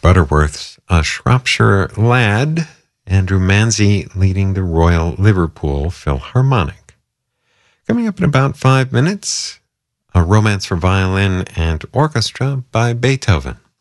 Butterworth's A Shropshire Lad, Andrew Manzi leading the Royal Liverpool Philharmonic. Coming up in about 5 minutes, A Romance for Violin and Orchestra by Beethoven.